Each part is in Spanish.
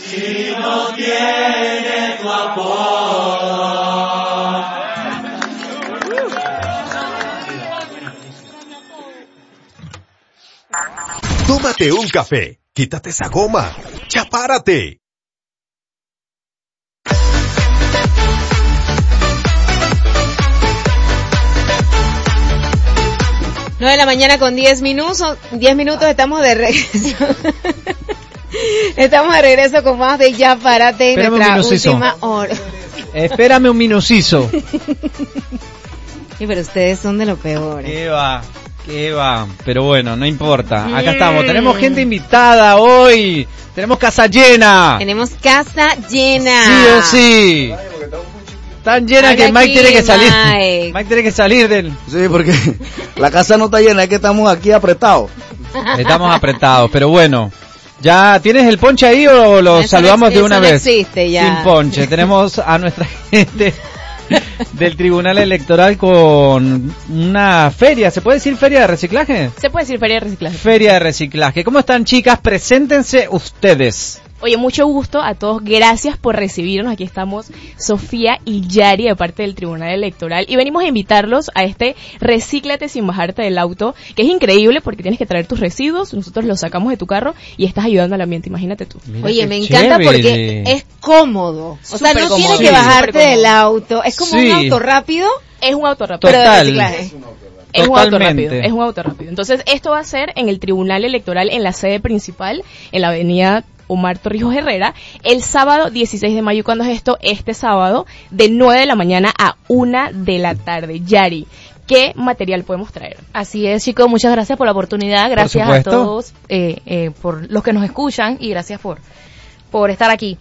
Si no tiene tu apodo. Tómate un café, quítate esa goma, chapárate. Nueve de la mañana con 10 minutos, estamos de regreso. Estamos de regreso con más de Ya Párate en nuestra última hora. Espérame un minuciso. Sí, pero ustedes son de lo peor. ¿Qué va? Pero bueno, no importa. Acá estamos. Tenemos gente invitada hoy. Tenemos casa llena. Tenemos casa llena. Sí o sí. Tan llena que Mike tiene que salir. Mike tiene que salir del... Sí, porque la casa no está llena, es que estamos aquí apretados. Estamos apretados, pero bueno. ¿Ya tienes el ponche ahí o lo saludamos de una vez? No existe ya. Sin ponche. Tenemos a nuestra gente del Tribunal Electoral con una feria. ¿Se puede decir feria de reciclaje? Se puede decir feria de reciclaje. Feria de reciclaje. ¿Cómo están, chicas? Preséntense ustedes. Oye, mucho gusto a todos, gracias por recibirnos. Aquí estamos Sofía y Yari de parte del Tribunal Electoral y venimos a invitarlos a este Recíclate sin bajarte del auto, que es increíble porque tienes que traer tus residuos, nosotros los sacamos de tu carro y estás ayudando al ambiente, imagínate tú. Mira, oye, me encanta porque es cómodo, o sea, no tienes que bajarte del auto, es como un auto rápido. Es un auto rápido. Total. Pero de reciclaje. Es un auto rápido. Entonces, esto va a ser en el Tribunal Electoral, en la sede principal, en la avenida Omar Torrijos Herrera, el sábado 16 de mayo. ¿Cuándo es esto? Este sábado, de 9 de la mañana a 1 de la tarde. Yari, ¿qué material podemos traer? Así es, chicos, muchas gracias por la oportunidad, gracias a todos por los que nos escuchan y gracias por estar aquí.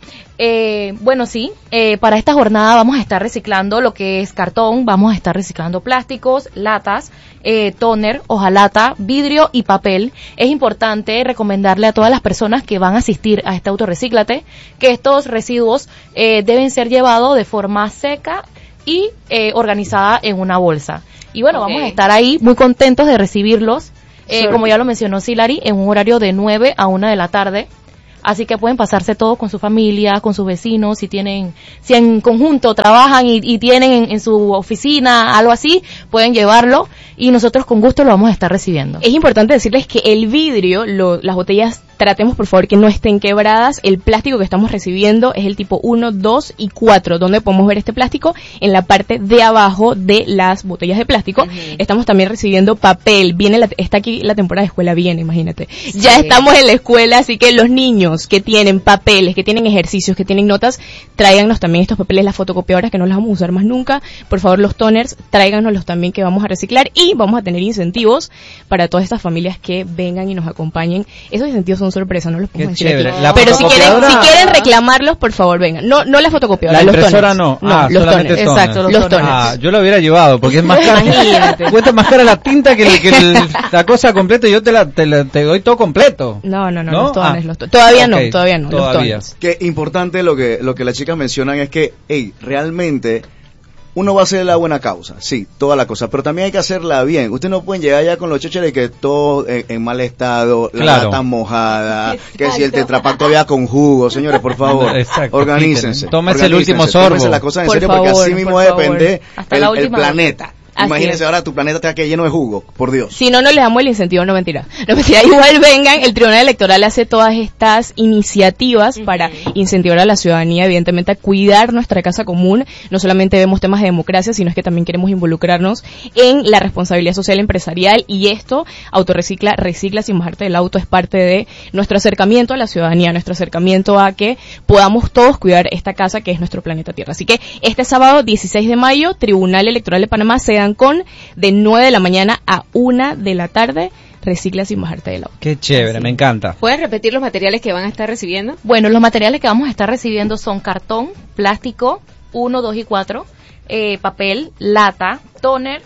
Bueno, sí, para esta jornada vamos a estar reciclando lo que es cartón, vamos a estar reciclando plásticos, latas, tóner, hojalata, vidrio y papel. Es importante recomendarle a todas las personas que van a asistir a este autorrecíclate que estos residuos deben ser llevados de forma seca y organizada en una bolsa. Y bueno, vamos a estar ahí muy contentos de recibirlos, como ya lo mencionó Silari, en un horario de 9 a 1 de la tarde. Así que pueden pasarse todo con su familia, con sus vecinos, si en conjunto trabajan y tienen en su oficina algo así, pueden llevarlo y nosotros con gusto lo vamos a estar recibiendo. Es importante decirles que el vidrio, las botellas, tratemos por favor que no estén quebradas. El plástico que estamos recibiendo es el tipo 1, 2 y 4. ¿Dónde podemos ver este plástico? En la parte de abajo de las botellas de plástico. Estamos también recibiendo papel. Está aquí la temporada de escuela, viene, imagínate. Sí. Ya estamos en la escuela, así que los niños que tienen papeles, que tienen ejercicios, que tienen notas, tráiganos también estos papeles, las fotocopiadoras que no las vamos a usar más nunca. Por favor, los toners, tráiganoslos también que vamos a reciclar y vamos a tener incentivos para todas estas familias que vengan y nos acompañen. Esos incentivos son sorpresa, no los podemos decir aquí. Pero si quieren reclamarlos, por favor, vengan. No la fotocopiadora, la impresora no. Los toners. Exacto, los toners. Yo lo hubiera llevado porque es más cara. Cuesta más cara la tinta que la cosa completa y yo te doy todo completo. No, los toners, todavía no. Todavía no. Qué importante lo que las chicas mencionan es que, realmente uno va a hacer la buena causa, sí, toda la cosa, pero también hay que hacerla bien. Ustedes no pueden llegar ya con los chécheres que todo en mal estado, la lata mojada, que si el tetrapack todavía con jugo. Señores, por favor, organícense. Tómense el último sorbo. Tómense las cosas en serio, porque así mismo depende el planeta. Imagínense ahora tu planeta está lleno de jugo, por Dios. Si no les damos el incentivo, no mentira. Igual vengan, el Tribunal Electoral hace todas estas iniciativas para incentivar a la ciudadanía, evidentemente, a cuidar nuestra casa común. No solamente vemos temas de democracia, sino es que también queremos involucrarnos en la responsabilidad social empresarial y esto, Autorrecicla, recicla sin bajarte del auto, es parte de nuestro acercamiento a la ciudadanía, nuestro acercamiento a que podamos todos cuidar esta casa que es nuestro planeta Tierra. Así que este sábado 16 de mayo, Tribunal Electoral de Panamá se dan con de 9 de la mañana a 1 de la tarde, recicla sin bajarte del auto. Qué chévere, me encanta. ¿Puedes repetir los materiales que van a estar recibiendo? Bueno, los materiales que vamos a estar recibiendo son cartón, plástico, 1, 2 y 4, papel, lata, tóner,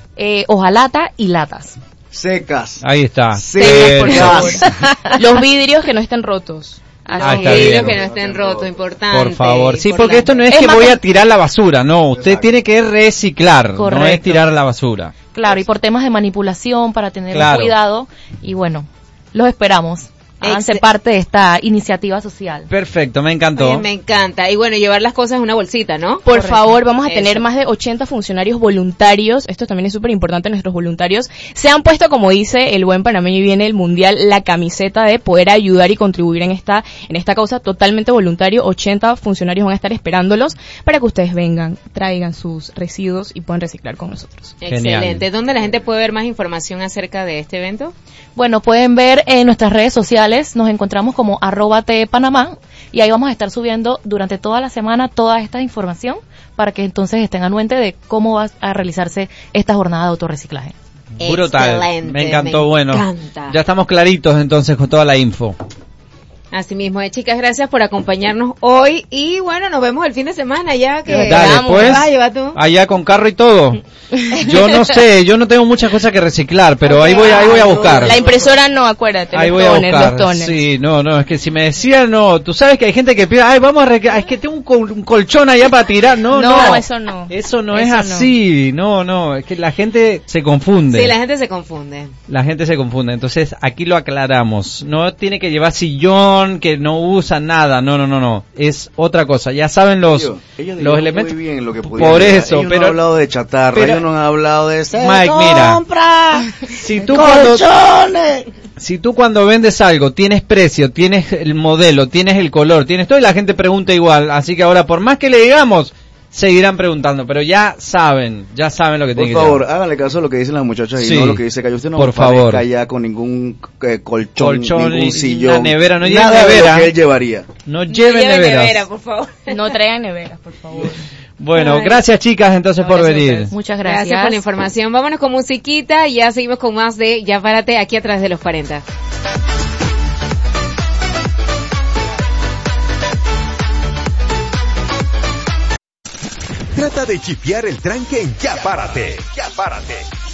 hojalata y latas. Secas. Ahí está. Secas, por favor. Los vidrios que no estén rotos. Vidrios que no estén rotos, importante. Por favor, sí, porque esto no es que voy a tirar la basura, no, usted tiene que reciclar, no es tirar la basura. Claro, y por temas de manipulación, para tener cuidado, y bueno, los esperamos. Háganse parte de esta iniciativa social. Perfecto, me encantó. Oye, me encanta. Y bueno, llevar las cosas en una bolsita, ¿no? Por favor, vamos a tener más de 80 funcionarios voluntarios. Esto también es súper importante, nuestros voluntarios. Se han puesto, como dice el buen panameño, y viene el mundial, la camiseta de poder ayudar y contribuir en esta causa totalmente voluntario. 80 funcionarios van a estar esperándolos para que ustedes vengan, traigan sus residuos y puedan reciclar con nosotros. Excelente. Genial. ¿Dónde la gente puede ver más información acerca de este evento? Bueno, pueden ver en nuestras redes sociales, nos encontramos como @tepanamá y ahí vamos a estar subiendo durante toda la semana toda esta información para que entonces estén anuentes de cómo va a realizarse esta jornada de autorreciclaje. Brutal, Excelente, me encantó. Bueno, encanta. ya estamos claritos entonces con toda la info. Así mismo, chicas, gracias por acompañarnos hoy y bueno, nos vemos el fin de semana ya que Dale, pues, lleva tú. allá con carro y todo. Yo no sé, yo no tengo muchas cosas que reciclar, pero ahí voy a buscar. La impresora no, acuérdate, Ahí voy a buscar. Sí, no, es que si me decían, no, tú sabes que hay gente que pide, ay, vamos es que tengo un colchón allá para tirar. No, eso no. Eso no es así, no, es que la gente se confunde. Sí, la gente se confunde. La gente se confunde, entonces aquí lo aclaramos. No tiene que llevar sillón, que no usa nada, no, es otra cosa. Ya saben los elementos. Muy bien lo que por eso, ellos pero no han hablado de chatarra, pero, ellos no han hablado de Mike, mira, si tú cuando vendes algo tienes precio, tienes el modelo, tienes el color, tienes todo y la gente pregunta igual, así que ahora por más que le digamos seguirán preguntando, pero ya saben lo que tienen que hacer. Por favor, háganle caso a lo que dicen las muchachas y no lo que dice Cayo. Usted no aparezca allá con ningún colchón, ningún sillón, la nevera, no lleven nada nevera. De lo que él llevaría. No lleven neveras. nevera, por favor. No traigan neveras, por favor. Bueno, gracias chicas entonces por venir. Muchas gracias. Gracias por la información. Vámonos con musiquita y ya seguimos con más de Ya Párate aquí atrás de los 40. Trata de chipear el tranque en Ya Párate.